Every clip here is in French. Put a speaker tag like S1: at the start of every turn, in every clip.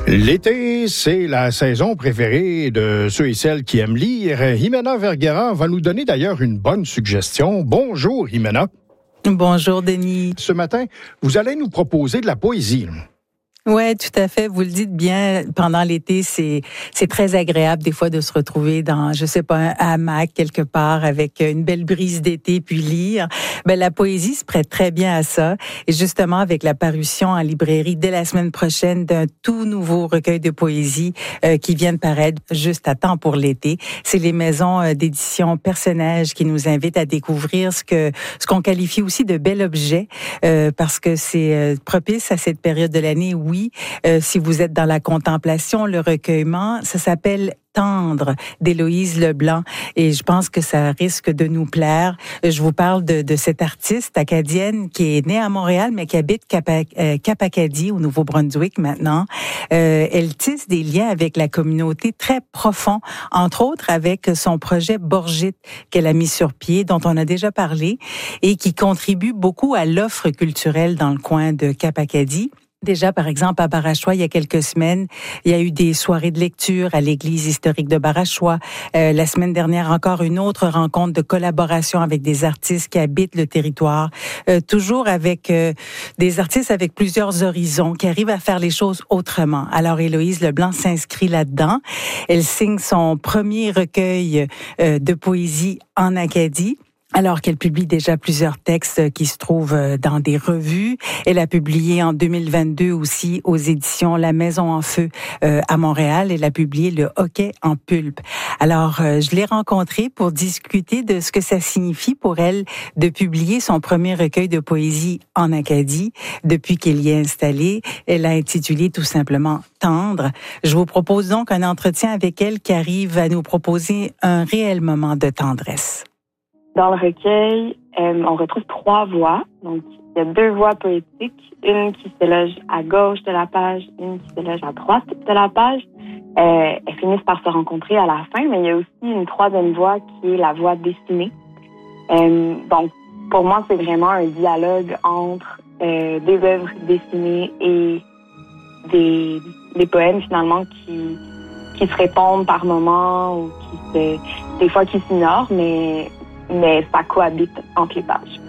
S1: L'été, c'est la saison préférée de ceux et celles qui aiment lire. Jimena Vergara va nous donner d'ailleurs une bonne suggestion. Bonjour, Jimena.
S2: Bonjour, Denis.
S1: Ce matin, vous allez nous proposer de la poésie.
S2: Ouais, tout à fait. Vous le dites bien. Pendant l'été, c'est très agréable des fois de se retrouver dans, je sais pas, un hamac quelque part avec une belle brise d'été puis lire. Ben la poésie se prête très bien à ça. Et justement, avec la parution en librairie dès la semaine prochaine d'un tout nouveau recueil de poésie qui vient de paraître juste à temps pour l'été, c'est les maisons d'édition Personnages qui nous invitent à découvrir ce qu'on qualifie aussi de bel objet parce que c'est propice à cette période de l'année. Oui, si vous êtes dans la contemplation, le recueillement, ça s'appelle Tendre d'Héloïse Leblanc et je pense que ça risque de nous plaire. Je vous parle de cette artiste acadienne qui est née à Montréal mais qui habite Cap-Acadie au Nouveau-Brunswick maintenant. Elle tisse des liens avec la communauté très profonds, entre autres avec son projet Borgite qu'elle a mis sur pied, dont on a déjà parlé et qui contribue beaucoup à l'offre culturelle dans le coin de Cap-Acadie. Déjà, par exemple, à Barachois, il y a quelques semaines, il y a eu des soirées de lecture à l'église historique de Barachois. La semaine dernière, encore une autre rencontre de collaboration avec des artistes qui habitent le territoire. Toujours avec des artistes avec plusieurs horizons, qui arrivent à faire les choses autrement. Alors, Héloïse Leblanc s'inscrit là-dedans. Elle signe son premier recueil de poésie en Acadie. Alors qu'elle publie déjà plusieurs textes qui se trouvent dans des revues. Elle a publié en 2022 aussi aux éditions La Maison en Feu à Montréal. Elle a publié Le Hoquet en pulpe. Alors, je l'ai rencontrée pour discuter de ce que ça signifie pour elle de publier son premier recueil de poésie en Acadie. Depuis qu'elle y est installée, elle l'a intitulé tout simplement Tendre. Je vous propose donc un entretien avec elle qui arrive à nous proposer un réel moment de tendresse.
S3: Dans le recueil, on retrouve 3 voix. Donc, il y a 2 voix poétiques, une qui se loge à gauche de la page, une qui se loge à droite de la page. Elles finissent par se rencontrer à la fin, mais il y a aussi une 3e voix qui est la voix dessinée. Donc, pour moi, c'est vraiment un dialogue entre des œuvres dessinées et des poèmes, finalement, qui se répondent par moments ou des fois qui s'ignorent, mais ça cohabite entre les pages.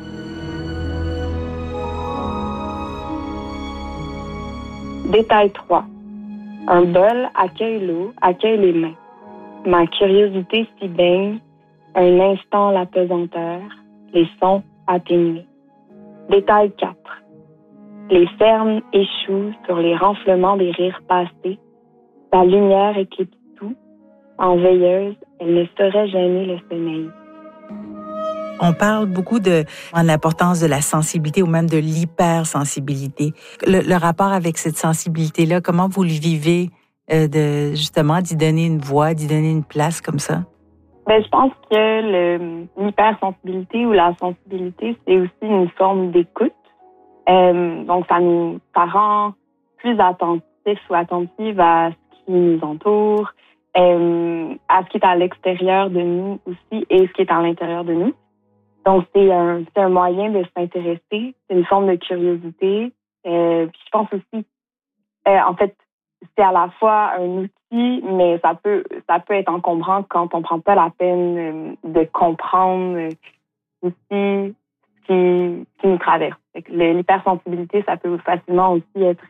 S3: Détail 3. Un bol accueille l'eau, accueille les mains. Ma curiosité s'y baigne, un instant la pesanteur, les sons atténués. Détail 4. Les cernes échouent sur les renflements des rires passés. La lumière éclipse tout. En veilleuse, elle ne saurait gêner le sommeil.
S2: On parle beaucoup de l'importance de la sensibilité ou même de l'hypersensibilité. Le rapport avec cette sensibilité-là, comment vous le vivez justement d'y donner une voix, d'y donner une place comme ça?
S3: Je pense que l'hypersensibilité ou la sensibilité, c'est aussi une forme d'écoute. Donc, ça rend plus attentif ou attentive à ce qui nous entoure, à ce qui est à l'extérieur de nous aussi et ce qui est à l'intérieur de nous. Donc, c'est un moyen de s'intéresser. C'est une forme de curiosité. Puis je pense aussi, en fait, c'est à la fois un outil, mais ça peut être encombrant quand on prend pas la peine de comprendre aussi ce qui nous traverse. L'hypersensibilité, ça peut facilement aussi être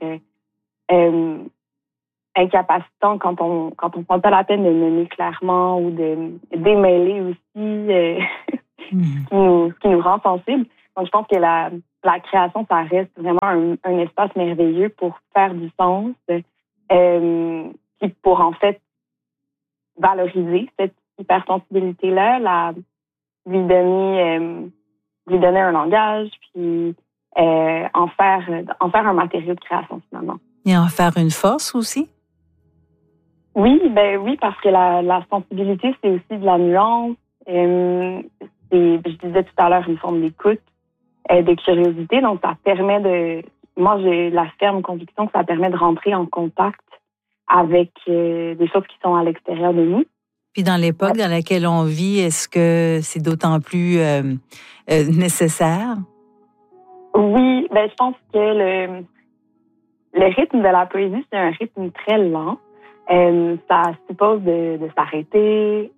S3: incapacitant quand on prend pas la peine de nommer clairement ou de démêler aussi ce qui nous rend sensibles. Donc, je pense que la création, ça reste vraiment un espace merveilleux pour faire du sens, puis pour, en fait, valoriser cette hypersensibilité-là, lui donner un langage, puis en faire un matériau de création, finalement.
S2: Et en faire une force aussi?
S3: Oui, parce que la sensibilité, c'est aussi de la nuance. Je disais tout à l'heure, une forme d'écoute, de curiosité. Donc, ça permet moi, j'ai la ferme conviction que ça permet de rentrer en contact avec des choses qui sont à l'extérieur de nous.
S2: Puis dans l'époque dans laquelle on vit, est-ce que c'est d'autant plus nécessaire?
S3: Oui, je pense que le rythme de la poésie, c'est un rythme très lent. Ça suppose de s'arrêter,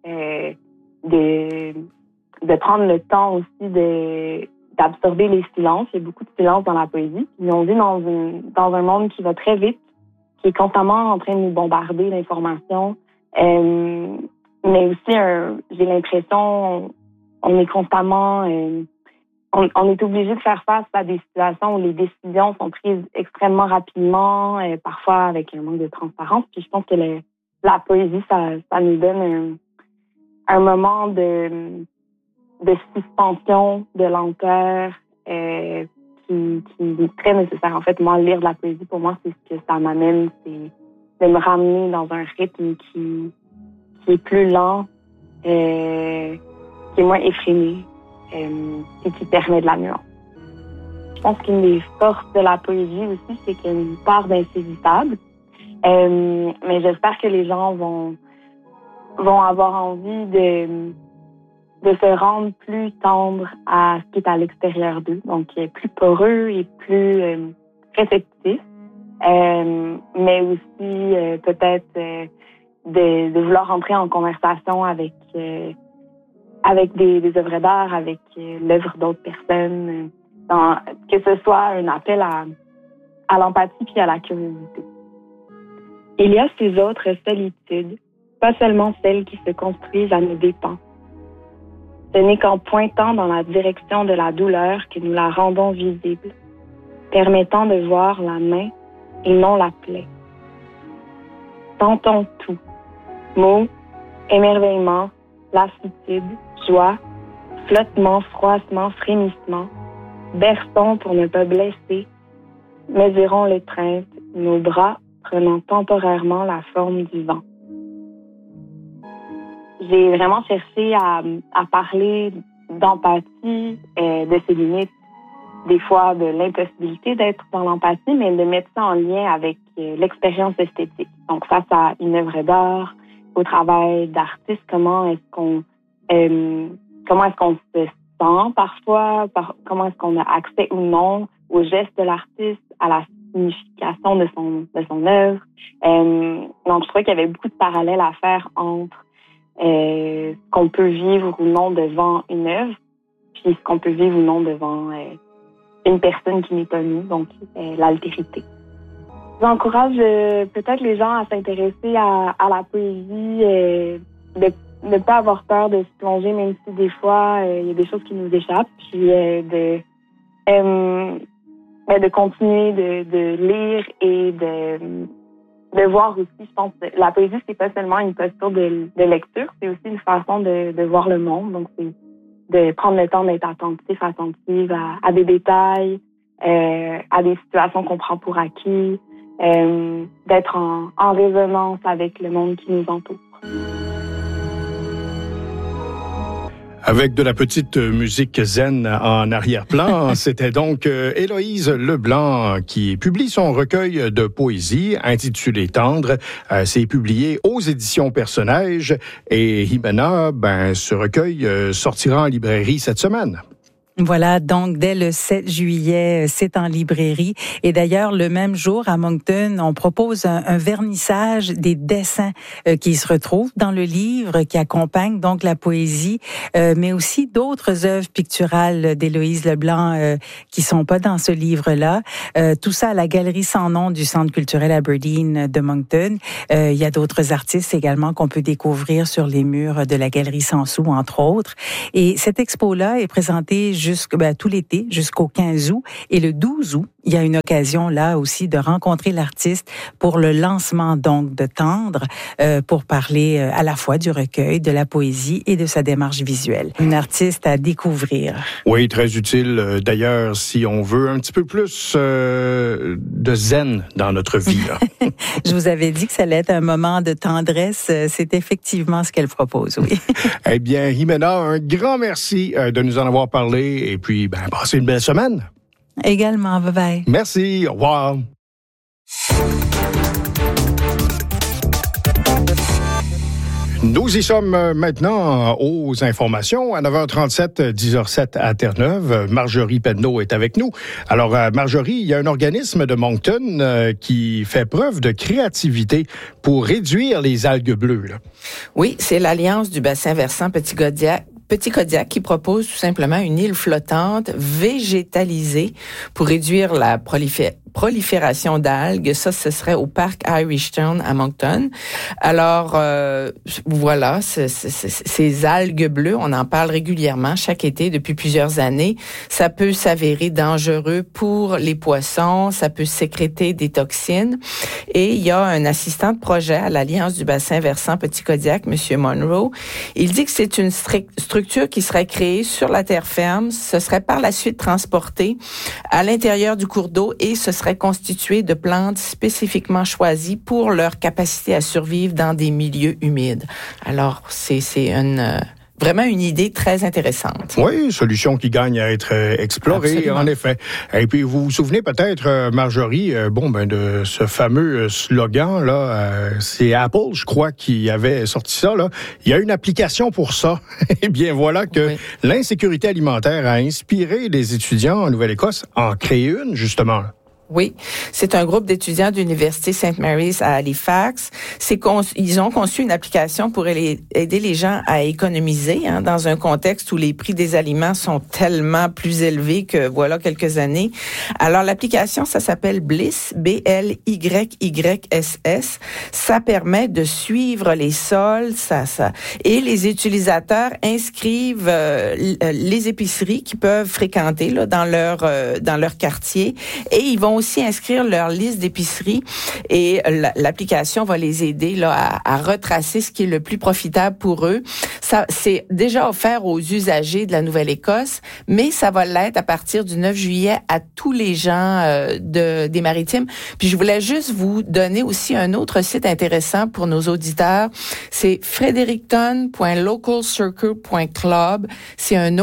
S3: de prendre le temps aussi d'absorber les silences. Il y a beaucoup de silence dans la poésie. Puis on vit dans un monde qui va très vite, qui est constamment en train de nous bombarder d'informations. Mais aussi, j'ai l'impression, on est constamment... on est obligé de faire face à des situations où les décisions sont prises extrêmement rapidement, parfois avec un manque de transparence. Puis je pense que la poésie, ça nous donne un moment de suspension, de lenteur qui est très nécessaire. En fait, moi, lire de la poésie, pour moi, c'est ce que ça m'amène, c'est de me ramener dans un rythme qui est plus lent, qui est moins effréné et qui permet de la nuance. Je pense qu'une des forces de la poésie aussi, c'est qu'il y a une part d'insaisissable. Mais j'espère que les gens vont avoir envie de se rendre plus tendre à ce qui est à l'extérieur d'eux, donc plus poreux et plus réceptif, mais aussi peut-être de vouloir entrer en conversation avec des œuvres d'art, avec l'œuvre d'autres personnes, que ce soit un appel à l'empathie puis à la curiosité. Il y a ces autres solitudes, pas seulement celles qui se construisent à nos dépens. Ce n'est qu'en pointant dans la direction de la douleur que nous la rendons visible, permettant de voir la main et non la plaie. Sentons tout, mots, émerveillement, lassitude, joie, flottement, froissement, frémissement, berçons pour ne pas blesser, mesurons l'étreinte, nos bras prenant temporairement la forme du vent. J'ai vraiment cherché à parler d'empathie, de ses limites, des fois de l'impossibilité d'être dans l'empathie, mais de mettre ça en lien avec l'expérience esthétique. Donc face à une œuvre d'art, au travail d'artiste, comment est-ce qu'on se sent parfois, comment est-ce qu'on a accès ou non au geste de l'artiste, à la signification de son œuvre. Donc je trouvais qu'il y avait beaucoup de parallèles à faire entre ce qu'on peut vivre ou non devant une œuvre, puis ce qu'on peut vivre ou non devant une personne qui n'est pas nous, donc l'altérité. J'encourage peut-être les gens à s'intéresser à la poésie, de ne pas avoir peur de se plonger, même si des fois il y a des choses qui nous échappent, puis de continuer de lire et de voir aussi. Je pense que la poésie, c'est pas seulement une posture de lecture, c'est aussi une façon de voir le monde. Donc, c'est de prendre le temps d'être attentive à des détails, à des situations qu'on prend pour acquis, d'être en résonance avec le monde qui nous entoure.
S1: Avec de la petite musique zen en arrière-plan, c'était donc Héloïse Leblanc qui publie son recueil de poésie intitulé Tendre. C'est publié aux éditions Personnages et Jimena, ce recueil sortira en librairie cette semaine.
S2: Voilà, donc dès le 7 juillet, c'est en librairie. Et d'ailleurs, le même jour, à Moncton, on propose un vernissage des dessins qui se retrouvent dans le livre, qui accompagnent donc la poésie, mais aussi d'autres œuvres picturales d'Héloïse Leblanc qui sont pas dans ce livre-là. Tout ça à la Galerie Sans Nom du Centre culturel Aberdeen de Moncton. Il y a d'autres artistes également qu'on peut découvrir sur les murs de la Galerie Sans Sous, entre autres. Et cette expo-là est présentée tout l'été jusqu'au 15 août. Et le 12 août, il y a une occasion là aussi de rencontrer l'artiste pour le lancement donc de Tendre, pour parler à la fois du recueil, de la poésie et de sa démarche visuelle. Une artiste à découvrir.
S1: Oui, très utile. D'ailleurs, si on veut un petit peu plus de zen dans notre vie. Là.
S2: Je vous avais dit que ça allait être un moment de tendresse. C'est effectivement ce qu'elle propose, oui.
S1: Eh bien, Jimena, un grand merci de nous en avoir parlé. Et puis, passez une belle semaine.
S2: Également, bye-bye.
S1: Merci, au revoir. Nous y sommes maintenant aux informations. À 9h37, 10h07 à Terre-Neuve. Marjorie Penneau est avec nous. Alors, Marjorie, il y a un organisme de Moncton qui fait preuve de créativité pour réduire les algues bleues. Là.
S4: Oui, c'est l'Alliance du bassin versant Petit-Kodiak qui propose tout simplement une île flottante végétalisée pour réduire la prolifération d'algues. Ça, ce serait au parc Irishtown à Moncton. Alors, voilà, ces algues bleues, on en parle régulièrement chaque été depuis plusieurs années. Ça peut s'avérer dangereux pour les poissons, ça peut sécréter des toxines. Et il y a un assistant de projet à l'Alliance du bassin versant Petit-Kodiak, M. Monroe. Il dit que c'est une structure qui serait créée sur la terre ferme. Ce serait par la suite transporté à l'intérieur du cours d'eau et ce serait constitué de plantes spécifiquement choisies pour leur capacité à survivre dans des milieux humides. Alors, c'est vraiment une idée très intéressante.
S1: Oui, solution qui gagne à être explorée, absolument. En effet. Et puis, vous vous souvenez peut-être, Marjorie, de ce fameux slogan, là, c'est Apple, je crois, qui avait sorti ça, là. Il y a une application pour ça. Eh bien, voilà que l'insécurité alimentaire a inspiré les étudiants en Nouvelle-Écosse à en créer une, justement.
S4: Oui, c'est un groupe d'étudiants de l'Université St. Mary's à Halifax. Ils ont conçu une application pour aider les gens à économiser dans un contexte où les prix des aliments sont tellement plus élevés que voilà quelques années. Alors, l'application, ça s'appelle Bliss, BLYYSS. Ça permet de suivre les sols, et les utilisateurs inscrivent les épiceries qu'ils peuvent fréquenter là, dans leur quartier et ils vont aussi inscrire leur liste d'épiceries et l'application va les aider là à retracer ce qui est le plus profitable pour eux. Ça, c'est déjà offert aux usagers de la Nouvelle-Écosse, mais ça va l'être à partir du 9 juillet à tous les gens des Maritimes. Puis je voulais juste vous donner aussi un autre site intéressant pour nos auditeurs. C'est fredericton.localcircle.club. C'est un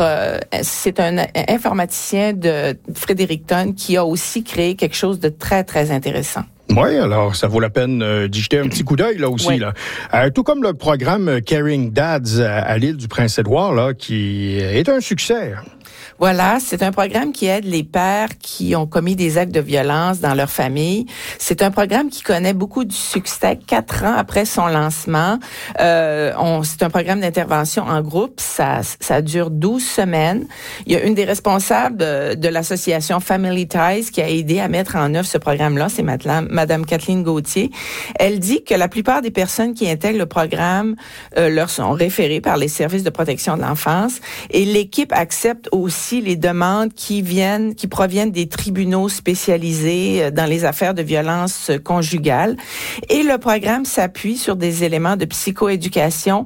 S4: informaticien de Fredericton qui a aussi créé quelque chose de très, très intéressant.
S1: Oui, alors ça vaut la peine d'y jeter un petit coup d'œil là aussi. Oui. Là. Tout comme le programme Caring Dads à l'île du Prince-Édouard, là, qui est un succès.
S4: Voilà, c'est un programme qui aide les pères qui ont commis des actes de violence dans leur famille. C'est un programme qui connaît beaucoup de succès 4 ans après son lancement. C'est un programme d'intervention en groupe. Ça dure 12 semaines. Il y a une des responsables de l'association Family Ties qui a aidé à mettre en œuvre ce programme-là. C'est Madame Kathleen Gauthier. Elle dit que la plupart des personnes qui intègrent le programme leur sont référées par les services de protection de l'enfance et l'équipe accepte aussi les demandes qui proviennent des tribunaux spécialisés dans les affaires de violence conjugale. Et le programme s'appuie sur des éléments de psychoéducation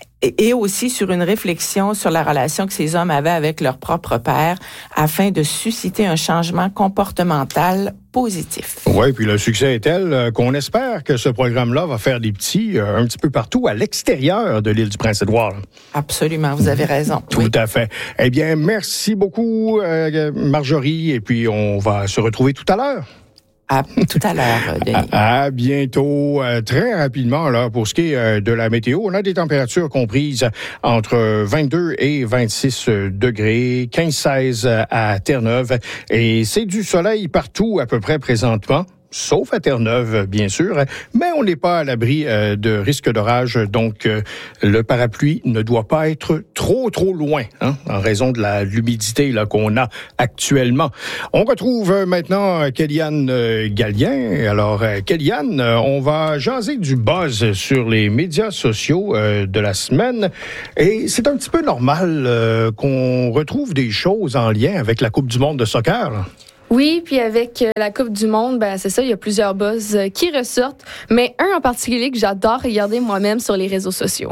S4: et aussi sur une réflexion sur la relation que ces hommes avaient avec leur propre père afin de susciter un changement comportemental positif.
S1: Oui, puis le succès est tel qu'on espère que ce programme-là va faire des petits un petit peu partout à l'extérieur de l'île du Prince-Édouard.
S4: Absolument, vous avez raison.
S1: Tout à fait. Eh bien, merci beaucoup, Marjorie, et puis on va se retrouver tout à l'heure.
S4: À tout à l'heure, Denis.
S1: À bientôt. Très rapidement, là, pour ce qui est de la météo, on a des températures comprises entre 22 et 26 degrés, 15-16 à Terre-Neuve. Et c'est du soleil partout à peu près présentement. Sauf à Terre-Neuve, bien sûr, mais on n'est pas à l'abri de risque d'orage, donc le parapluie ne doit pas être trop loin, en raison de l'humidité là qu'on a actuellement. On retrouve maintenant Kellyanne Gallien. Alors, Kellyanne, on va jaser du buzz sur les médias sociaux de la semaine, et c'est un petit peu normal qu'on retrouve des choses en lien avec la Coupe du monde de soccer, là.
S5: Oui, puis avec la Coupe du monde, c'est ça, il y a plusieurs buzz qui ressortent, mais un en particulier que j'adore regarder moi-même sur les réseaux sociaux.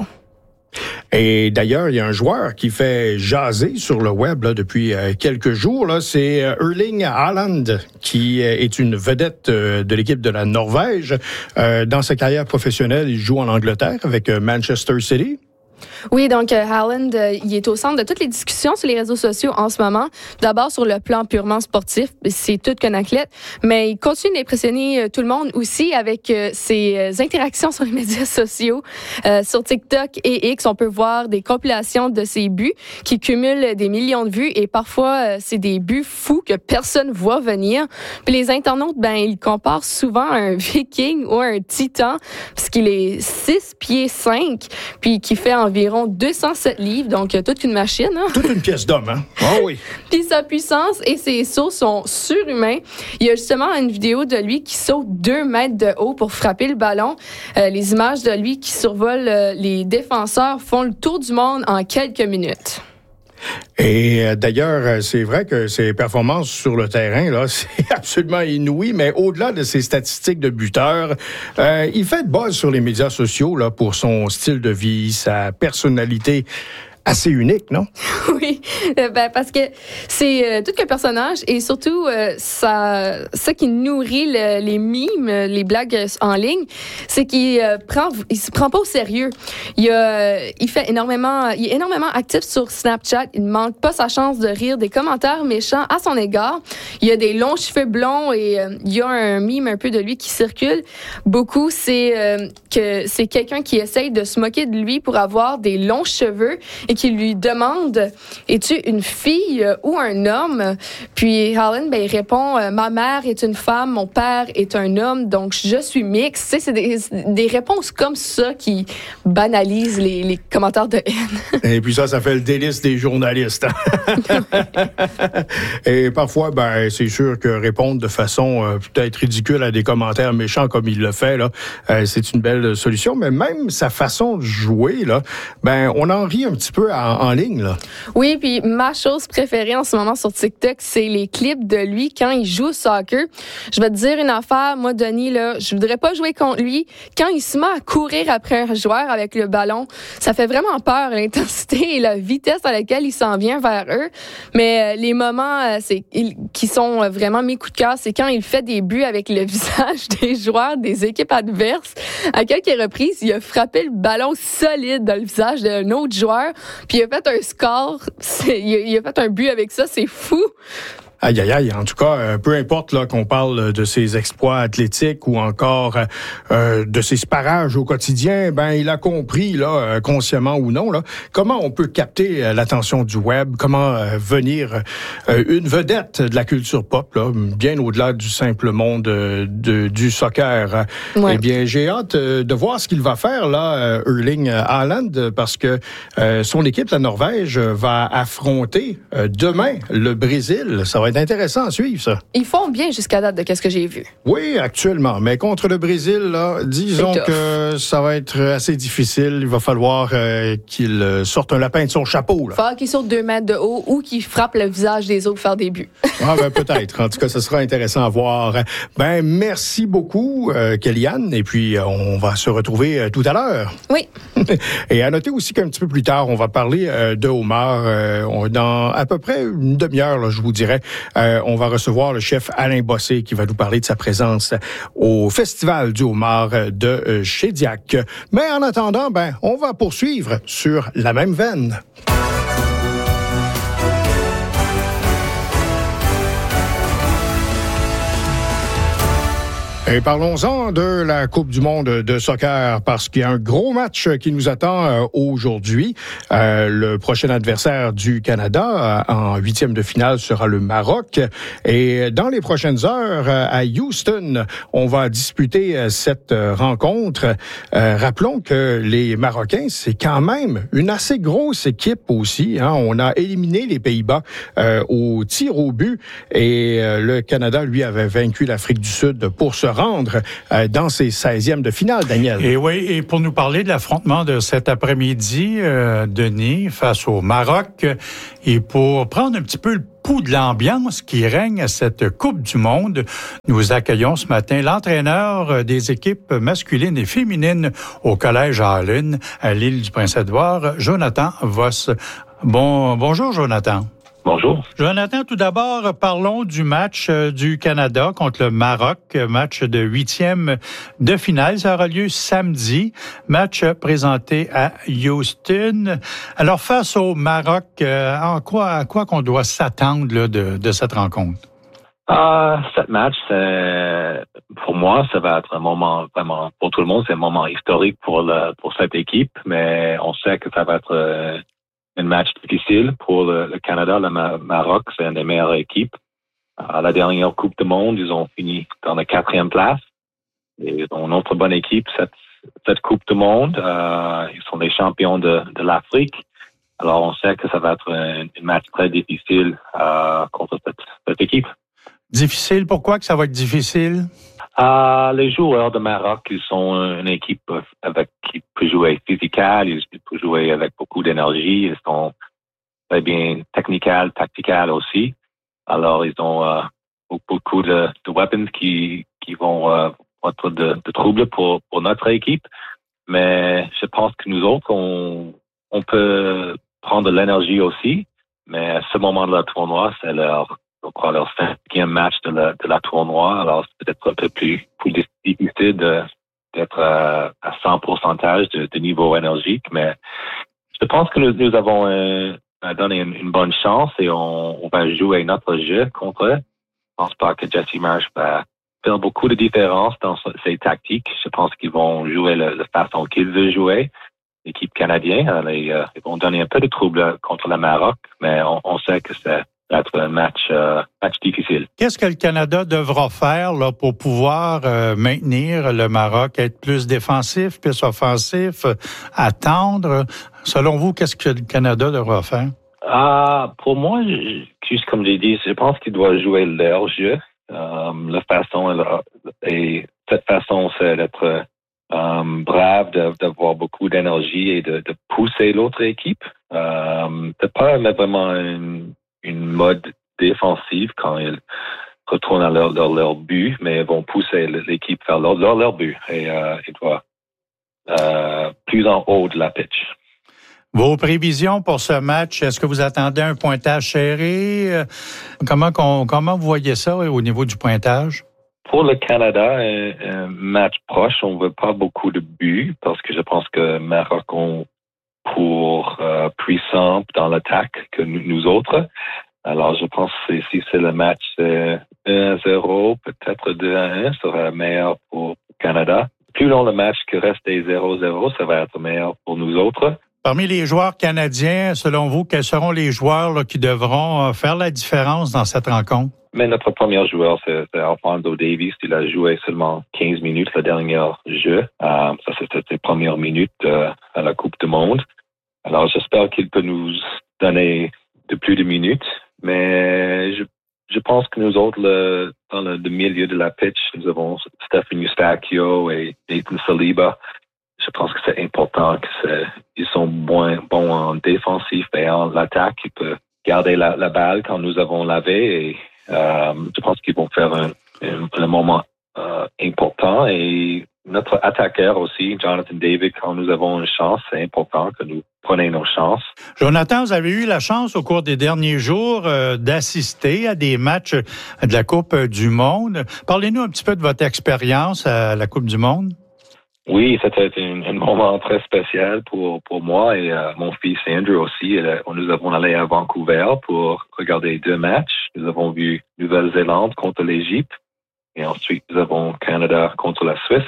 S1: Et d'ailleurs, il y a un joueur qui fait jaser sur le web là, depuis quelques jours. Là, c'est Erling Haaland, qui est une vedette de l'équipe de la Norvège. Dans sa carrière professionnelle, il joue en Angleterre avec Manchester City.
S5: Oui, donc Haaland, il est au centre de toutes les discussions sur les réseaux sociaux en ce moment. D'abord sur le plan purement sportif, c'est tout qu'un athlète, mais il continue d'impressionner tout le monde aussi avec ses interactions sur les médias sociaux. Sur TikTok et X, on peut voir des compilations de ses buts qui cumulent des millions de vues et parfois c'est des buts fous que personne voit venir. Puis les internautes, ils comparent souvent à un viking ou un titan parce qu'il est 6 pieds 5 puis qui fait environ 207 livres, donc toute une machine. Hein?
S1: Toute une pièce d'homme, hein? Oh oui.
S5: Puis sa puissance et ses sauts sont surhumains. Il y a justement une vidéo de lui qui saute 2 mètres de haut pour frapper le ballon. Les images de lui qui survolent les défenseurs font le tour du monde en quelques minutes.
S1: Et d'ailleurs, c'est vrai que ses performances sur le terrain, là, c'est absolument inouï, mais au-delà de ses statistiques de buteur, il fait de buzz sur les médias sociaux là, pour son style de vie, sa personnalité assez unique, non?
S5: Oui, parce que c'est tout qu'un personnage et surtout ça qui nourrit les mimes, les blagues en ligne, c'est qu'il se prend pas au sérieux. Il est énormément actif sur Snapchat. Il ne manque pas sa chance de rire des commentaires méchants à son égard. Il a des longs cheveux blonds et il y a un mime un peu de lui qui circule beaucoup. C'est que c'est quelqu'un qui essaye de se moquer de lui pour avoir des longs cheveux et qui lui demande « Es-tu une fille ou un homme? » Puis Haaland, il répond « Ma mère est une femme, mon père est un homme, donc je suis mixte. » Tu sais, c'est des réponses comme ça qui banalisent les commentaires de haine.
S1: Et puis ça fait le délice des journalistes. Et parfois, c'est sûr que répondre de façon peut-être ridicule à des commentaires méchants comme il le fait, là, c'est une belle solution. Mais même sa façon de jouer, là, on en rit un petit peu en ligne, là.
S5: Oui, puis ma chose préférée en ce moment sur TikTok, c'est les clips de lui quand il joue au soccer. Je vais te dire une affaire, moi, Denis, là, je voudrais pas jouer contre lui. Quand il se met à courir après un joueur avec le ballon, ça fait vraiment peur, l'intensité et la vitesse à laquelle il s'en vient vers eux. Mais les moments qui sont vraiment mes coups de cœur, c'est quand il fait des buts avec le visage des joueurs des équipes adverses. À quelques reprises, il a frappé le ballon solide dans le visage d'un autre joueur, puis il a fait un score, il a fait un but avec ça, c'est fou.
S1: Aïe, aïe, aïe. En tout cas, peu importe là qu'on parle de ses exploits athlétiques ou encore de ses sparages au quotidien, il a compris, là, consciemment ou non, là, comment on peut capter l'attention du web, comment venir une vedette de la culture pop, là, bien au-delà du simple monde du soccer. Ouais. Eh bien, j'ai hâte de voir ce qu'il va faire, là, Erling Haaland, parce que son équipe, la Norvège, va affronter demain le Brésil. Ça va être intéressant à suivre, ça.
S5: Ils font bien jusqu'à date de ce que j'ai vu.
S1: Oui, actuellement. Mais contre le Brésil, là, disons que ça va être assez difficile. Il va falloir qu'il sorte un lapin de son chapeau. Il
S5: va qu'il sorte 2 mètres de haut ou qu'il frappe le visage des autres pour faire des buts.
S1: Peut-être. En tout cas, ce sera intéressant à voir. Merci beaucoup, Kellyanne. Et puis, on va se retrouver tout à l'heure.
S5: Oui.
S1: Et à noter aussi qu'un petit peu plus tard, on va parler de homard. Dans à peu près une demi-heure, là, je vous dirais, on va recevoir le chef Alain Bossé qui va nous parler de sa présence au Festival du homard de Chédiac. Mais en attendant, on va poursuivre sur la même veine. Et parlons-en de la Coupe du monde de soccer, parce qu'il y a un gros match qui nous attend aujourd'hui. Le prochain adversaire du Canada en 8e de finale sera le Maroc. Et dans les prochaines heures, à Houston, on va disputer cette rencontre. Rappelons que les Marocains, c'est quand même une assez grosse équipe aussi. Hein. On a éliminé les Pays-Bas au tir au but. Et le Canada, lui, avait vaincu l'Afrique du Sud pour se rendre dans ses 16e de finale, Daniel.
S6: Et oui, et pour nous parler de l'affrontement de cet après-midi, Denis, face au Maroc, et pour prendre un petit peu le pouls de l'ambiance qui règne à cette Coupe du monde, nous accueillons ce matin l'entraîneur des équipes masculines et féminines au Collège Haaland, à l'île du Prince-Édouard, Jonathan Voss. Bonjour, Jonathan.
S7: Bonjour.
S6: Jonathan, tout d'abord, parlons du match du Canada contre le Maroc, match de 8e de finale. Ça aura lieu samedi, match présenté à Houston. Alors, face au Maroc, à quoi qu'on doit s'attendre là, de cette rencontre?
S7: Cette match, pour moi, ça va être un moment vraiment, pour tout le monde, c'est un moment historique pour cette équipe, mais on sait que ça va être un match difficile pour le Canada. Le Maroc, c'est une des meilleures équipes. À la dernière Coupe du Monde, ils ont fini dans la 4e place. Et ils ont une autre bonne équipe, cette Coupe du Monde. Ils sont des champions de l'Afrique. Alors, on sait que ça va être un match très difficile contre cette équipe.
S6: Difficile? Pourquoi que ça va être difficile?
S7: Les joueurs de Maroc, ils sont une équipe qui peut jouer physical, ils peuvent jouer avec beaucoup d'énergie, ils sont très bien technical, tactical aussi. Alors, ils ont beaucoup de weapons qui vont être de troubles pour notre équipe. Mais je pense que nous autres, on peut prendre de l'énergie aussi. Mais à ce moment de la tournoi, c'est leur 5e match de la tournoi. Alors, c'est peut-être un peu plus difficile d'être à 100% de niveau énergique. Mais je pense que nous avons donné une bonne chance et on va jouer notre jeu contre eux. Je pense pas que Jesse Marsh va faire beaucoup de différence dans ses tactiques. Je pense qu'ils vont jouer la façon qu'ils veulent jouer. L'équipe canadienne, ils vont donner un peu de trouble contre le Maroc, mais on sait que c'est être un match difficile.
S6: Qu'est-ce que le Canada devra faire là, pour pouvoir maintenir le Maroc, être plus défensif, plus offensif, attendre? Selon vous, qu'est-ce que le Canada devra faire?
S7: Pour moi, juste comme j'ai dit, je pense qu'ils doivent jouer leur jeu. Cette façon, c'est d'être brave, d'avoir beaucoup d'énergie et de pousser l'autre équipe. De pas mettre vraiment une mode défensive quand ils retournent à leur but, mais ils vont pousser l'équipe vers leur but et ils doivent plus en haut de la pitch.
S6: Vos prévisions pour ce match, est-ce que vous attendez un pointage serré? Comment vous voyez ça au niveau du pointage?
S7: Pour le Canada, un match proche, on ne veut pas beaucoup de buts parce que je pense que Maroc ont pour puissant dans l'attaque que nous autres. Alors, je pense que si c'est le match 1-0, peut-être 2-1, ça sera meilleur pour le Canada. Plus long le match que rester 0-0, ça va être meilleur pour nous autres.
S6: Parmi les joueurs canadiens, selon vous, quels seront les joueurs là, qui devront faire la différence dans cette rencontre?
S7: Mais notre premier joueur, c'est Alfonso Davies. Il a joué seulement 15 minutes le dernier jeu. Ça, c'était ses premières minutes à la Coupe du Monde. Alors, j'espère qu'il peut nous donner plus de minutes. Mais je pense que nous autres, dans le milieu de la pitch, nous avons Stephen Eustachio et Nathan Saliba. Je pense que c'est important qu'ils sont bons en défensif et en attaque. Ils peuvent garder la balle quand nous avons lavé et je pense qu'ils vont faire un moment important. Et notre attaqueur aussi, Jonathan David, quand nous avons une chance, c'est important que nous prenions nos chances.
S6: Jonathan, vous avez eu la chance au cours des derniers jours d'assister à des matchs de la Coupe du Monde. Parlez-nous un petit peu de votre expérience à la Coupe du Monde.
S7: Oui, c'était un moment très spécial pour moi et mon fils Andrew aussi. Nous avons allé à Vancouver pour regarder 2 matchs. Nous avons vu Nouvelle-Zélande contre l'Égypte et ensuite nous avons Canada contre la Suisse.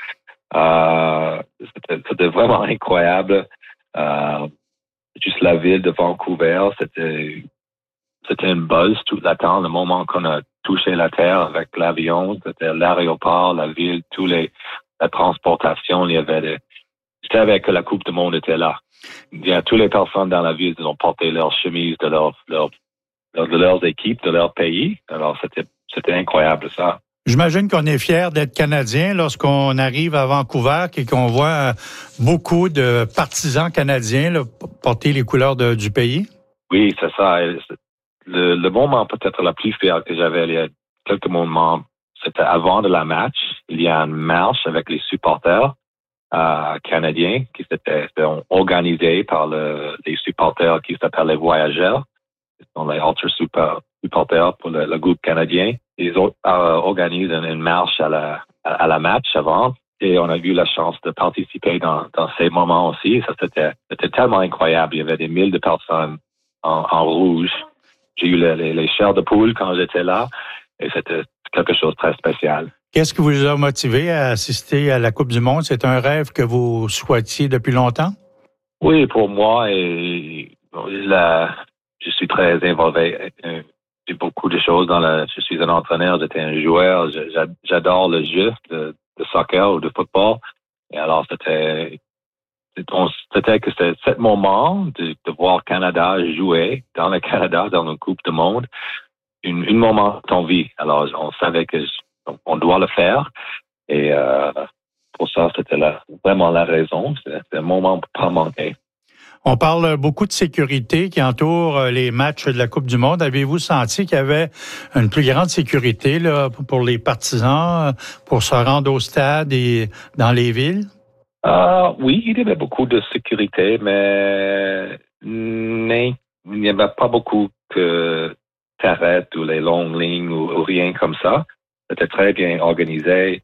S7: C'était vraiment incroyable. Juste la ville de Vancouver, c'était un buzz tout le temps. Le moment qu'on a touché la terre avec l'avion, c'était l'aéroport, la ville, la transportation, je savais que la Coupe du Monde était là. Toutes les personnes dans la ville ont porté leurs chemises de leurs équipes, de leur pays. Alors, c'était incroyable, ça.
S6: J'imagine qu'on est fiers d'être Canadiens lorsqu'on arrive à Vancouver et qu'on voit beaucoup de partisans canadiens là, porter les couleurs du pays.
S7: Oui, c'est ça. Le moment peut-être le plus fier que j'avais il y a quelques moments, c'était avant de la match. Il y a une marche avec les supporters canadiens qui s'étaient organisés par les supporters qui s'appellent les Voyageurs. Ils sont les ultra supporters pour le groupe canadien. Ils organisent une marche à la match avant. Et on a eu la chance de participer dans ces moments aussi. Ça, c'était tellement incroyable. Il y avait des milliers de personnes en rouge. J'ai eu les chairs de poule quand j'étais là. Et c'était quelque chose de très spécial.
S6: Qu'est-ce qui vous a motivé à assister à la Coupe du Monde? C'est un rêve que vous souhaitiez depuis longtemps?
S7: Oui, pour moi, je suis très involvé. J'ai beaucoup de choses je suis un entraîneur, j'étais un joueur. J'adore le jeu de soccer ou de football. Et alors, c'était que c'est ce moment de voir Canada jouer dans le Canada, dans une Coupe du Monde, un moment de ton vie. Alors, on savait qu'on doit le faire. Et pour ça, c'était vraiment la raison. C'est un moment pas manquer.
S6: On parle beaucoup de sécurité qui entoure les matchs de la Coupe du Monde. Avez-vous senti qu'il y avait une plus grande sécurité là, pour les partisans, pour se rendre au stade et dans les villes?
S7: Oui, il y avait beaucoup de sécurité, mais il n'y avait pas beaucoup que t'arrêtes ou les longues lignes ou rien comme ça. C'était très bien organisé.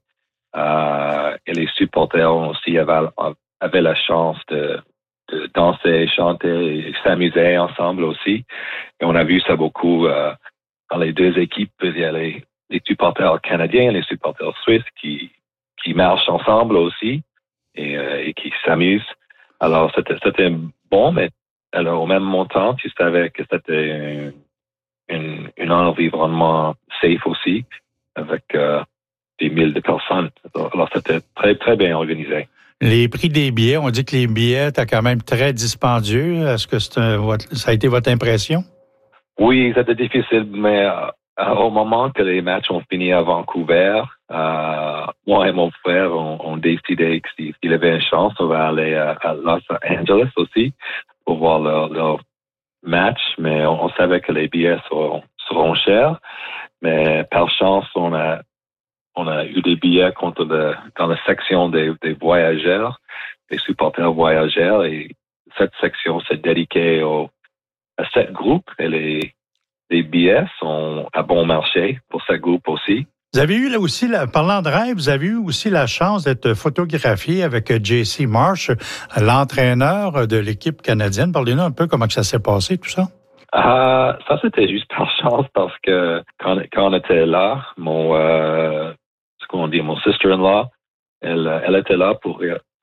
S7: Et les supporters aussi avaient la chance de danser, chanter et s'amuser ensemble aussi. Et on a vu ça beaucoup dans les deux équipes. Il y a les supporters canadiens et les supporters suisses qui marchent ensemble aussi et qui s'amusent. Alors, c'était bon, mais alors, au même temps, tu savais que c'était un environnement safe aussi avec des milliers de personnes. Alors, c'était très, très bien organisé.
S6: Les prix des billets, on dit que les billets étaient quand même très dispendieux. Est-ce que ça a été votre impression? Oui,
S7: c'était difficile, mais au moment que les matchs ont fini à Vancouver, moi et mon frère ont décidé que s'il avait une chance, on va aller à Los Angeles aussi pour voir leur match, mais on savait que les billets seront chers. Mais par chance, on a eu des billets dans la section des voyageurs, des supporters voyageurs, et cette section s'est dédiée à ce groupe, et les billets sont à bon marché pour ce groupe aussi.
S6: Vous avez eu là aussi, parlant de rêve, vous avez eu aussi la chance d'être photographié avec J.C. Marsh, l'entraîneur de l'équipe canadienne. Parlez-nous un peu comment ça s'est passé, tout ça.
S7: Ça, c'était juste par chance parce que quand on était là, mon sister-in-law, elle était là pour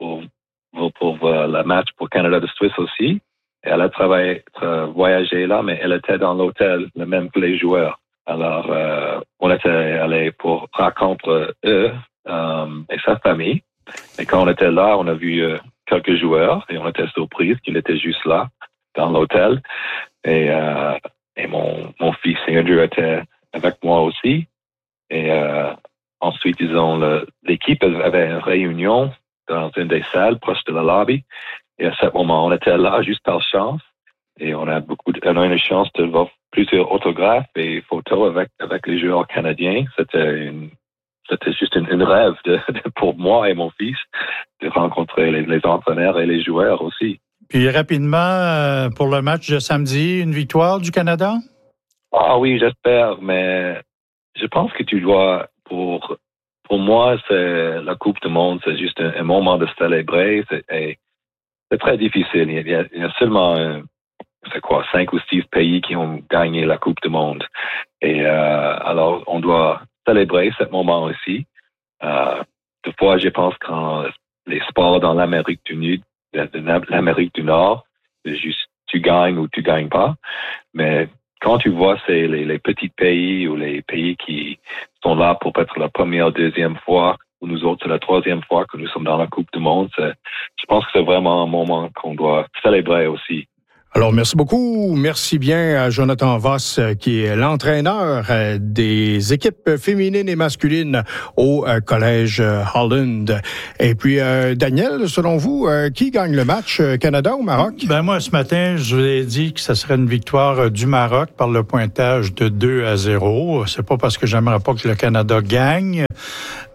S7: le match pour Canada de Suisse aussi. Et elle a voyagé là, mais elle était dans l'hôtel, le même que les joueurs. Alors, on était allé pour rencontrer eux et sa famille. Et quand on était là, on a vu quelques joueurs et on était surpris qu'il était juste là, dans l'hôtel. Et mon fils Andrew était avec moi aussi. Et ensuite, l'équipe avait une réunion dans une des salles proche de la lobby. Et à ce moment, on était là juste par chance. Et on a eu une chance de voir plusieurs autographes et photos avec les joueurs canadiens. C'était juste un rêve pour moi et mon fils de rencontrer les entraîneurs et les joueurs aussi.
S6: Puis rapidement, pour le match de samedi, une victoire du Canada?
S7: Ah oui, j'espère, mais je pense que tu dois, pour moi, c'est la Coupe du Monde, c'est juste un moment de célébrer. C'est très difficile. Il y a seulement 5 ou 6 pays qui ont gagné la Coupe du Monde. Et alors, on doit célébrer ce moment aussi. Des fois, je pense quand les sports dans l'Amérique du Nord, c'est juste tu gagnes ou tu gagnes pas. Mais quand tu vois les petits pays ou les pays qui sont là pour peut-être la première, deuxième fois, ou nous autres, c'est la troisième fois que nous sommes dans la Coupe du Monde, je pense que c'est vraiment un moment qu'on doit célébrer aussi.
S1: Alors, merci beaucoup. Merci bien à Jonathan Voss, qui est l'entraîneur des équipes féminines et masculines au Collège Holland. Et puis, Daniel, selon vous, qui gagne le match, Canada ou Maroc?
S6: Ben moi, ce matin, je vous ai dit que ce serait une victoire du Maroc par le pointage de 2-0. C'est pas parce que j'aimerais pas que le Canada gagne,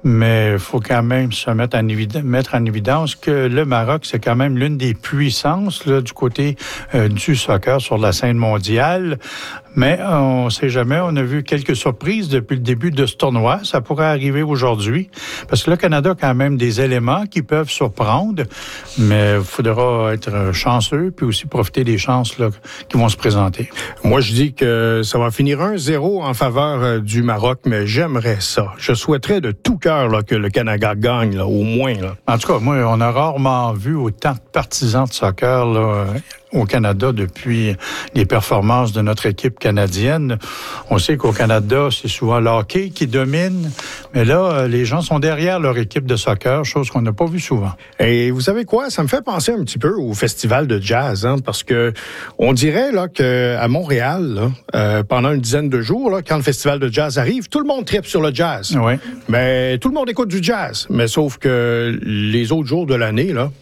S6: Mais il faut quand même se mettre en évidence que le Maroc, c'est quand même l'une des puissances là, du côté du soccer sur la scène mondiale. Mais on ne sait jamais, on a vu quelques surprises depuis le début de ce tournoi. Ça pourrait arriver aujourd'hui, parce que le Canada a quand même des éléments qui peuvent surprendre, mais il faudra être chanceux, puis aussi profiter des chances là, qui vont se présenter.
S1: Moi, je dis que ça va finir 1-0 en faveur du Maroc, mais j'aimerais ça. Je souhaiterais de tout cœur là, que le Canada gagne, là, au moins. Là.
S6: En tout cas, moi, on a rarement vu autant de partisans de soccer là, au Canada depuis les performances de notre équipe canadienne. On sait qu'au Canada, c'est souvent le hockey qui domine, mais là, les gens sont derrière leur équipe de soccer, chose qu'on n'a pas vu souvent.
S1: Et vous savez quoi? Ça me fait penser un petit peu au festival de jazz, hein, parce que on dirait là qu'à Montréal, là, pendant une dizaine de jours, là, quand le festival de jazz arrive, tout le monde tripe sur le jazz.
S6: Oui.
S1: Mais tout le monde écoute du jazz. Mais sauf que les autres jours de l'année, là,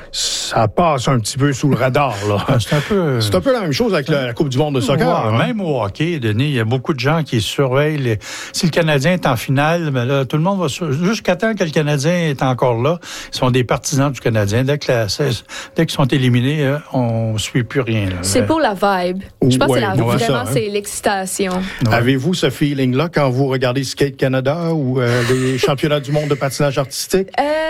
S1: ça passe un petit peu sous le radar, là.
S6: C'est un peu
S1: la même chose avec la Coupe du monde de soccer.
S6: Ouais,
S1: hein?
S6: Même au hockey, Denis, il y a beaucoup de gens qui surveillent. Si le Canadien est en finale, ben là, tout le monde va... Jusqu'à temps que le Canadien est encore là, ils sont des partisans du Canadien. Dès qu'ils sont éliminés, on ne suit plus rien. Là.
S5: C'est pour la vibe. Je pense que c'est l'excitation.
S1: Ouais. Avez-vous ce feeling-là quand vous regardez Skate Canada ou les championnats du monde de patinage artistique?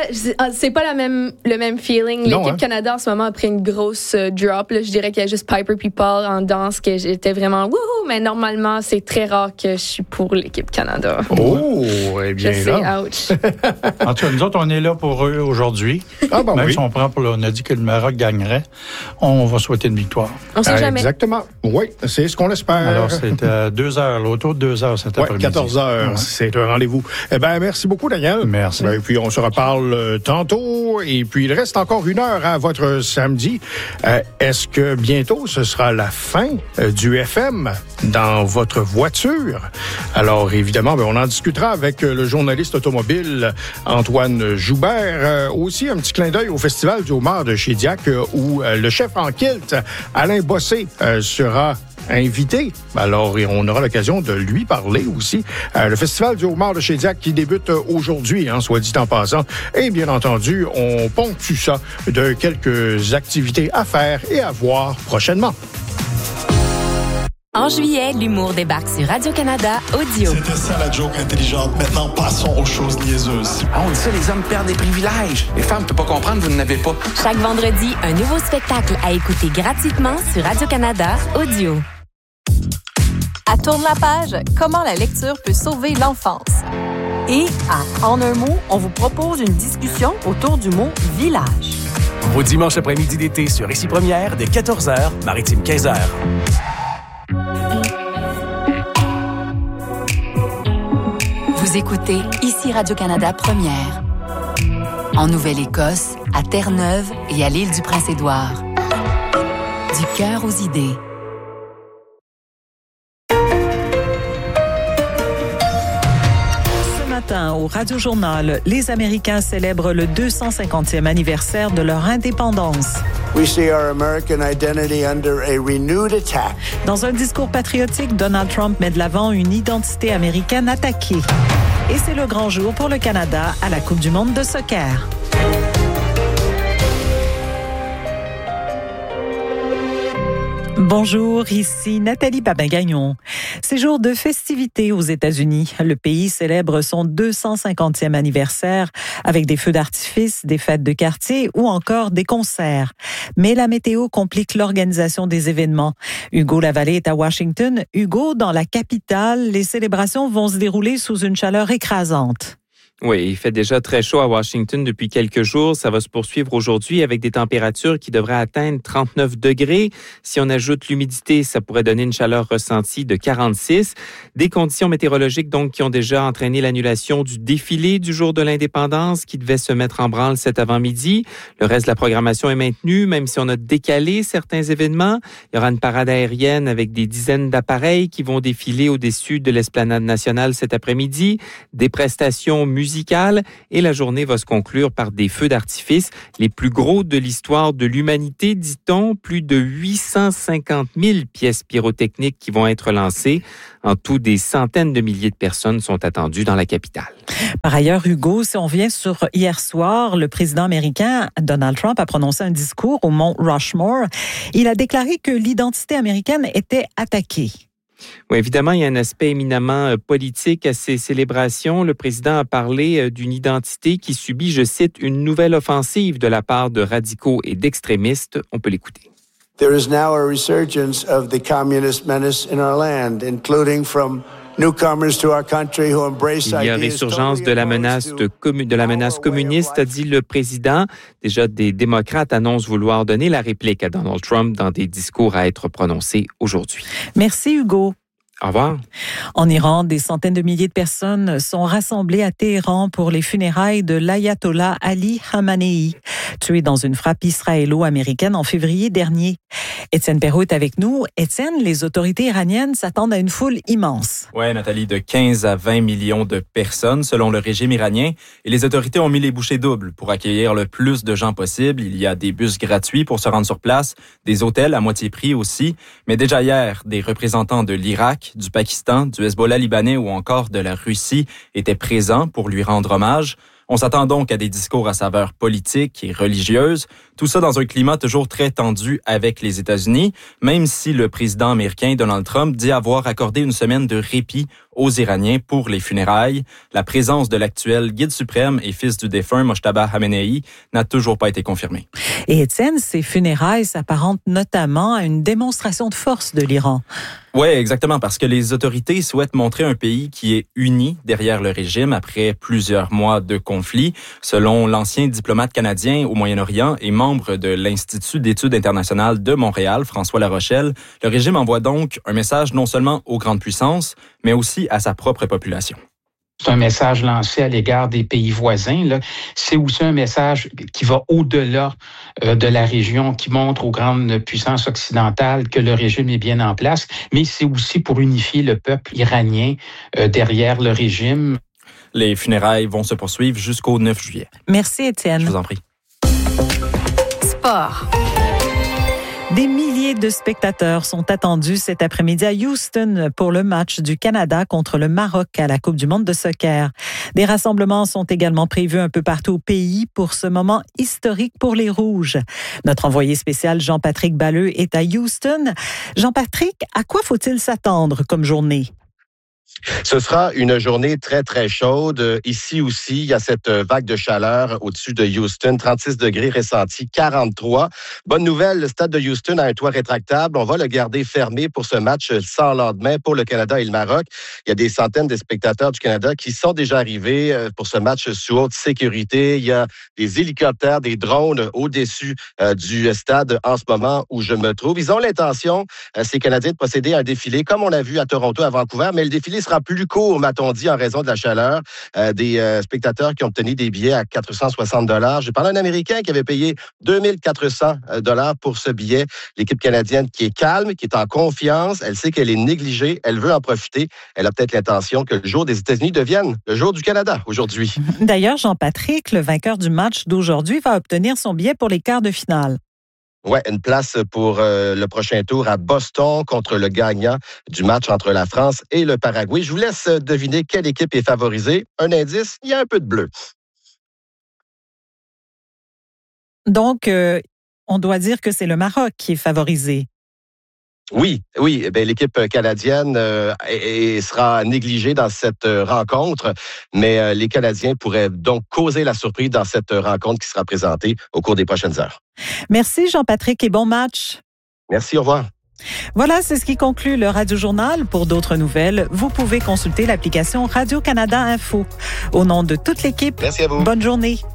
S5: C'est pas le même feeling. L'équipe Canada, en ce moment, a pris une grosse drop. Là. Je dirais qu'il y a juste Piper People en danse que j'étais vraiment wouhou, mais normalement, c'est très rare que je suis pour l'équipe Canada.
S1: Oh, eh bien
S5: je
S1: là.
S5: Sais, ouch.
S6: En tout cas, nous autres, on est là pour eux aujourd'hui.
S1: Ah, ben
S6: même
S1: oui.
S6: si on a dit que le Maroc gagnerait, on va souhaiter une victoire.
S5: On sait jamais.
S1: Exactement. Oui, c'est ce qu'on espère.
S6: Alors, c'est à 2h, autour de 2h cet après-midi.
S1: 14h, c'est un rendez-vous. Eh bien, merci beaucoup, Daniel.
S6: Merci.
S1: Et puis, on se reparle tantôt. Et puis, il reste encore 1 heure à votre samedi. Est-ce que bientôt, ce sera la fin du FM dans votre voiture? Alors, évidemment, on en discutera avec le journaliste automobile Antoine Joubert. Aussi, un petit clin d'œil au Festival du homard de Chédiac où le chef en kilt, Alain Bossé, sera invité. Alors, on aura l'occasion de lui parler aussi. Le Festival du homard de Chédiac qui débute aujourd'hui, soit dit en passant. Et bien entendu, on ponctue ça de quelques activités à faire et à voir prochainement.
S8: En juillet, l'humour débarque sur Radio-Canada Audio.
S9: C'était ça la joke intelligente. Maintenant, passons aux choses niaiseuses.
S10: On dit ça, les hommes perdent des privilèges. Les femmes, tu peux pas comprendre, vous n'en avez pas.
S8: Chaque vendredi, un nouveau spectacle à écouter gratuitement sur Radio-Canada Audio.
S11: À Tourne la page, comment la lecture peut sauver l'enfance. Et à En un mot, on vous propose une discussion autour du mot « village ».
S12: Vos dimanches après-midi d'été sur Ici Première, dès 14h, Maritime 15h.
S8: Vous écoutez Ici Radio-Canada Première. En Nouvelle-Écosse, à Terre-Neuve et à l'île du Prince-Édouard. Du cœur aux idées.
S13: Au Radio-Journal, les Américains célèbrent le 250e anniversaire de leur indépendance.
S14: We see our American identity under a renewed attack.
S13: Dans un discours patriotique, Donald Trump met de l'avant une identité américaine attaquée. Et c'est le grand jour pour le Canada à la Coupe du monde de soccer. Bonjour, ici Nathalie Babin-Gagnon. C'est jour de festivités aux États-Unis. Le pays célèbre son 250e anniversaire avec des feux d'artifice, des fêtes de quartier ou encore des concerts. Mais la météo complique l'organisation des événements. Hugo Lavallée est à Washington. Hugo, dans la capitale, les célébrations vont se dérouler sous une chaleur écrasante.
S15: Oui, il fait déjà très chaud à Washington depuis quelques jours. Ça va se poursuivre aujourd'hui avec des températures qui devraient atteindre 39 degrés. Si on ajoute l'humidité, ça pourrait donner une chaleur ressentie de 46. Des conditions météorologiques donc qui ont déjà entraîné l'annulation du défilé du jour de l'indépendance qui devait se mettre en branle cet avant-midi. Le reste de la programmation est maintenu, même si on a décalé certains événements. Il y aura une parade aérienne avec des dizaines d'appareils qui vont défiler au-dessus de l'esplanade nationale cet après-midi. Des prestations musicales musicale et la journée va se conclure par des feux d'artifice, les plus gros de l'histoire de l'humanité, dit-on. Plus de 850 000 pièces pyrotechniques qui vont être lancées. En tout, des centaines de milliers de personnes sont attendues dans la capitale.
S13: Par ailleurs, Hugo, si on revient sur hier soir, le président américain Donald Trump a prononcé un discours au mont Rushmore. Il a déclaré que l'identité américaine était attaquée.
S15: Oui, évidemment, il y a un aspect éminemment politique à ces célébrations. Le président a parlé d'une identité qui subit, je cite, une nouvelle offensive de la part de radicaux et d'extrémistes. On peut l'écouter.
S14: There is now a resurgence of the communist menace in our land, including from newcomers to our country who embrace
S15: Il y a résurgence de la menace communiste, a dit le président. Déjà, des démocrates annoncent vouloir donner la réplique à Donald Trump dans des discours à être prononcés aujourd'hui.
S13: Merci, Hugo.
S15: Au revoir.
S13: En Iran, des centaines de milliers de personnes sont rassemblées à Téhéran pour les funérailles de l'ayatollah Ali Khamenei, tué dans une frappe israélo-américaine en février dernier. Étienne Perrault est avec nous. Étienne, les autorités iraniennes s'attendent à une foule immense.
S16: Oui, Nathalie, de 15 à 20 millions de personnes selon le régime iranien. Et les autorités ont mis les bouchées doubles pour accueillir le plus de gens possible. Il y a des bus gratuits pour se rendre sur place, des hôtels à moitié prix aussi. Mais déjà hier, des représentants de l'Irak, du Pakistan, du Hezbollah libanais ou encore de la Russie étaient présents pour lui rendre hommage. On s'attend donc à des discours à saveur politique et religieuse, tout ça dans un climat toujours très tendu avec les États-Unis, même si le président américain Donald Trump dit avoir accordé une semaine de répit aux Iraniens pour les funérailles. La présence de l'actuel guide suprême et fils du défunt Mojtaba Khamenei n'a toujours pas été confirmée.
S13: Et Étienne, ces funérailles s'apparentent notamment à une démonstration de force de l'Iran.
S16: Oui, exactement, parce que les autorités souhaitent montrer un pays qui est uni derrière le régime après plusieurs mois de conflit. Selon l'ancien diplomate canadien au Moyen-Orient et membre de l'Institut d'études internationales de Montréal, François Larochelle, le régime envoie donc un message non seulement aux grandes puissances, mais aussi à sa propre population.
S17: C'est un message lancé à l'égard des pays voisins. Là. C'est aussi un message qui va au-delà de la région, qui montre aux grandes puissances occidentales que le régime est bien en place, mais c'est aussi pour unifier le peuple iranien derrière le régime.
S16: Les funérailles vont se poursuivre jusqu'au 9 juillet.
S13: Merci, Étienne.
S16: Je vous en prie.
S11: Sport.
S13: Des milliers de spectateurs sont attendus cet après-midi à Houston pour le match du Canada contre le Maroc à la Coupe du monde de soccer. Des rassemblements sont également prévus un peu partout au pays pour ce moment historique pour les Rouges. Notre envoyé spécial Jean-Patrick Balleux est à Houston. Jean-Patrick, à quoi faut-il s'attendre comme journée?
S18: Ce sera une journée très, très chaude. Ici aussi, il y a cette vague de chaleur au-dessus de Houston. 36 degrés ressentis, 43. Bonne nouvelle, le stade de Houston a un toit rétractable. On va le garder fermé pour ce match sans lendemain pour le Canada et le Maroc. Il y a des centaines de spectateurs du Canada qui sont déjà arrivés pour ce match sous haute sécurité. Il y a des hélicoptères, des drones au-dessus du stade en ce moment où je me trouve. Ils ont l'intention, ces Canadiens, de procéder à un défilé comme on l'a vu à Toronto, à Vancouver, mais le défilé sera plus court, m'a-t-on dit, en raison de la chaleur. Des spectateurs qui ont obtenu des billets à 460 $. J'ai parlé à un Américain qui avait payé 2400 $ pour ce billet. L'équipe canadienne qui est calme, qui est en confiance, elle sait qu'elle est négligée, elle veut en profiter. Elle a peut-être l'intention que le jour des États-Unis devienne le jour du Canada aujourd'hui.
S13: D'ailleurs, Jean-Patrick, le vainqueur du match d'aujourd'hui, va obtenir son billet pour les quarts de finale.
S18: Oui, une place pour le prochain tour à Boston contre le gagnant du match entre la France et le Paraguay. Je vous laisse deviner quelle équipe est favorisée. Un indice, il y a un peu de bleu.
S13: Donc, on doit dire que c'est le Maroc qui est favorisé.
S18: Oui. Bien, l'équipe canadienne sera négligée dans cette rencontre, mais les Canadiens pourraient donc causer la surprise dans cette rencontre qui sera présentée au cours des prochaines heures.
S13: Merci Jean-Patrick et bon match.
S18: Merci, au revoir.
S13: Voilà, c'est ce qui conclut le Radio-Journal. Pour d'autres nouvelles, vous pouvez consulter l'application Radio-Canada Info. Au nom de toute l'équipe,
S18: merci à vous.
S13: Bonne journée.